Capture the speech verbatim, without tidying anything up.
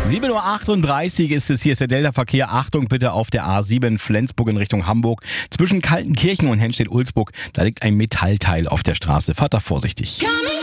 sieben Uhr achtunddreißig ist es, hier ist der Delta-Verkehr. Achtung bitte auf der A sieben Flensburg in Richtung Hamburg. Zwischen Kaltenkirchen und Henstedt-Ulzburg, da liegt ein Metallteil auf der Straße. Fahrt da vorsichtig.